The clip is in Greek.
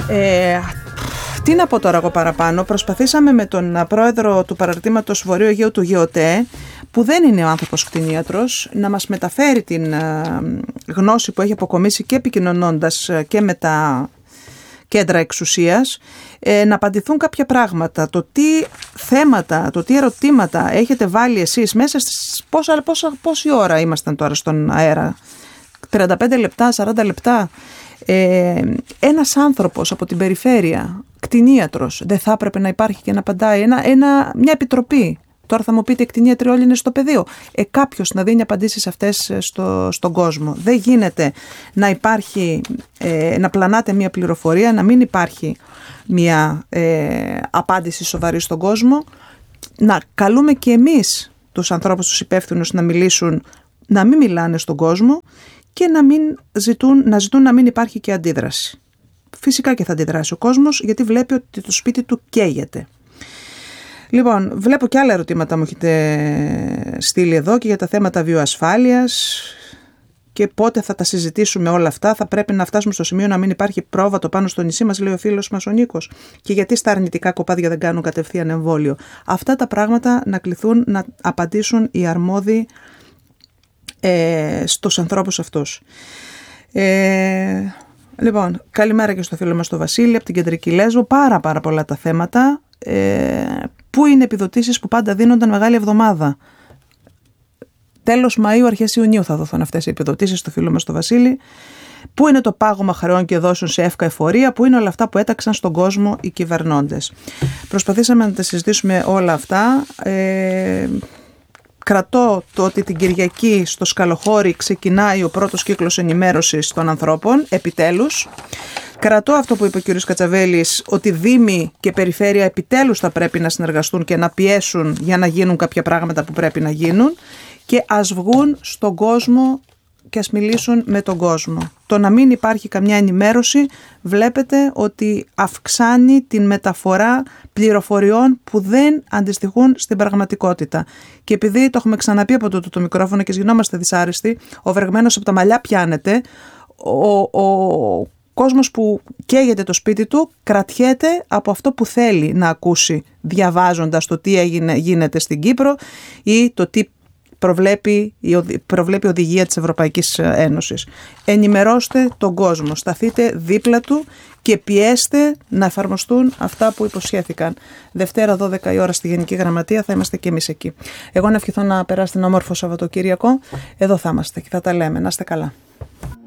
Τι να πω τώρα εγώ παραπάνω. Προσπαθήσαμε με τον πρόεδρο του παραρτήματος Βορείου Αιγαίου του ΓΕΟΤΕ, που δεν είναι ο άνθρωπος κτηνίατρος, να μας μεταφέρει την γνώση που έχει αποκομίσει και επικοινωνώντας και με τα κέντρα εξουσίας, να απαντηθούν κάποια πράγματα. Το τι θέματα, το τι ερωτήματα έχετε βάλει εσείς μέσα στις πόση ώρα ήμασταν τώρα στον αέρα, 35 λεπτά, 40 λεπτά. Ένας άνθρωπος από την περιφέρεια, κτηνίατρος, δεν θα έπρεπε να υπάρχει και να απαντάει μια επιτροπή? Τώρα θα μου πείτε, οι κτηνίατροι όλοι είναι στο πεδίο. Κάποιος να δίνει απαντήσεις αυτές στον κόσμο. Δεν γίνεται να υπάρχει, να πλανάται μια πληροφορία, να μην υπάρχει μια απάντηση σοβαρή στον κόσμο. Να καλούμε και εμείς τους ανθρώπους, τους υπεύθυνους, να μιλήσουν, να μην μιλάνε στον κόσμο και να ζητούν να μην υπάρχει και αντίδραση. Φυσικά και θα αντιδράσει ο κόσμος, γιατί βλέπει ότι το σπίτι του καίγεται. Λοιπόν, βλέπω και άλλα ερωτήματα μου έχετε στείλει εδώ και για τα θέματα βιοασφάλειας και πότε θα τα συζητήσουμε όλα αυτά. Θα πρέπει να φτάσουμε στο σημείο να μην υπάρχει πρόβατο πάνω στο νησί μας, λέει ο φίλος μας ο Νίκος. Και γιατί στα αρνητικά κοπάδια δεν κάνουν κατευθείαν εμβόλιο? Αυτά τα πράγματα να κληθούν να απαντήσουν οι αρμόδιοι στους ανθρώπους αυτούς. Λοιπόν, καλημέρα και στο φίλο μας το Βασίλη από την Κεντρική Λέσβο. Πάρα πολλά τα θέματα. Πού είναι επιδοτήσεις που πάντα δίνονταν Μεγάλη Εβδομάδα? Τέλος Μαΐου, αρχές Ιουνίου θα δοθούν αυτές οι επιδοτήσεις στο φίλο μας το Βασίλη. Πού είναι το πάγωμα χρεών και δόσεων σε εύκα εφορία? Πού είναι όλα αυτά που έταξαν στον κόσμο οι κυβερνώντες? Προσπαθήσαμε να τα συζητήσουμε όλα αυτά. Κρατώ το ότι την Κυριακή στο Σκαλοχώρι ξεκινάει ο πρώτος κύκλος ενημέρωσης των ανθρώπων, επιτέλους. Κρατώ αυτό που είπε ο κ. Κατσαβέλης, ότι Δήμοι και Περιφέρεια επιτέλους θα πρέπει να συνεργαστούν και να πιέσουν για να γίνουν κάποια πράγματα που πρέπει να γίνουν, και ας βγουν στον κόσμο και ας μιλήσουν με τον κόσμο. Το να μην υπάρχει καμιά ενημέρωση, βλέπετε ότι αυξάνει την μεταφορά πληροφοριών που δεν αντιστοιχούν στην πραγματικότητα. Και επειδή το έχουμε ξαναπεί από το μικρόφωνο και γινόμαστε δυσάρεστοι, ο βρεγμένος από τα μαλλιά πιάνεται, ο κόσμος που καίγεται το σπίτι του κρατιέται από αυτό που θέλει να ακούσει, διαβάζοντας το τι γίνεται στην Κύπρο ή το τι προβλέπει οδηγία της Ευρωπαϊκής Ένωσης. Ενημερώστε τον κόσμο, σταθείτε δίπλα του και πιέστε να εφαρμοστούν αυτά που υποσχέθηκαν. Δευτέρα 12 η ώρα στη Γενική Γραμματεία θα είμαστε και εμείς εκεί. Εγώ να ευχηθώ να περάσετε ένα όμορφο Σαββατοκύριακο. Εδώ θα είμαστε και θα τα λέμε. Να είστε καλά.